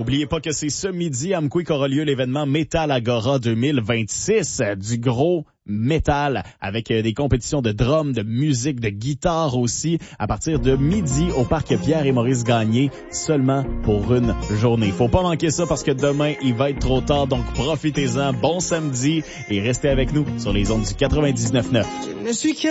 Oubliez pas que c'est ce midi à Amqui qu'aura lieu l'événement Metal Agora 2026, du gros métal avec des compétitions de drums, de musique, de guitare aussi à partir de midi au parc Pierre et Maurice Gagné seulement pour une journée. Faut pas manquer ça parce que demain il va être trop tard, donc profitez-en. Bon samedi et restez avec nous sur les ondes du 99.9.